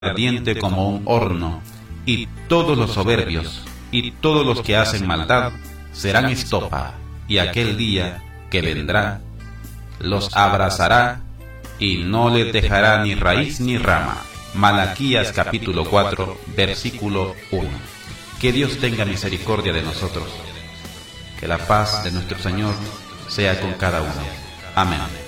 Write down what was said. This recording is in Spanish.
ardiente como un horno, y todos los soberbios y todos los que hacen maldad serán estopa, y aquel día que vendrá los abrazará y no les dejará ni raíz ni rama. Malaquías capítulo 4 versículo 1. Que Dios tenga misericordia de nosotros. Que la paz de nuestro Señor sea con cada uno. Amén.